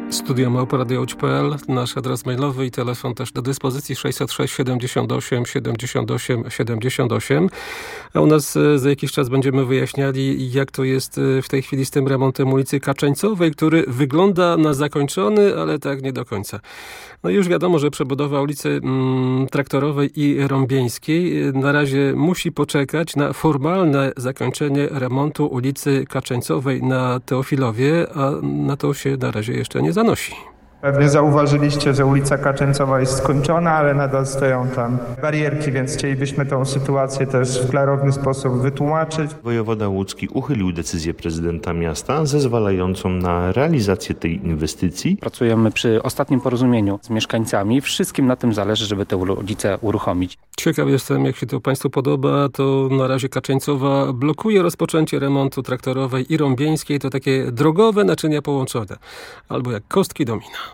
studio@radiołódź.pl, nasz adres mailowy i telefon też do dyspozycji 606 78 78 78. A u nas za jakiś czas będziemy wyjaśniali, jak to jest w tej chwili z tym remontem ulicy Kaczeńcowej, który wygląda na zakończony, ale tak nie do końca. No już wiadomo, że przebudowa ulicy Traktorowej i Rąbieńskiej na razie musi poczekać na formalne zakończenie remontu ulicy Kaczeńcowej na Teofilowie, a na to się na razie jeszcze nie zanosi. Pewnie zauważyliście, że ulica Kaczeńcowa jest skończona, ale nadal stoją tam barierki, więc chcielibyśmy tę sytuację też w klarowny sposób wytłumaczyć. Wojewoda łódzki uchylił decyzję prezydenta miasta zezwalającą na realizację tej inwestycji. Pracujemy przy ostatnim porozumieniu z mieszkańcami. Wszystkim na tym zależy, żeby tę ulicę uruchomić. Ciekaw jestem, jak się to Państwu podoba. To na razie Kaczeńcowa blokuje rozpoczęcie remontu Traktorowej i Rąbieńskiej. To takie drogowe naczynia połączone. Albo jak kostki domina.